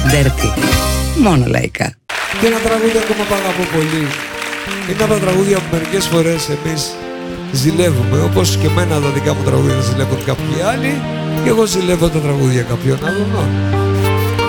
Dirty. Μόνο λαϊκά. Και ένα τραγούδι ακόμα που αγαπώ πολύ. Είναι από τα τραγούδια που μερικές φορές εμείς ζηλεύουμε. Όπως και εμένα τα δικά μου τραγούδια ζηλεύουν κάποιοι άλλοι, και εγώ ζηλεύω τα τραγούδια κάποιων άλλων.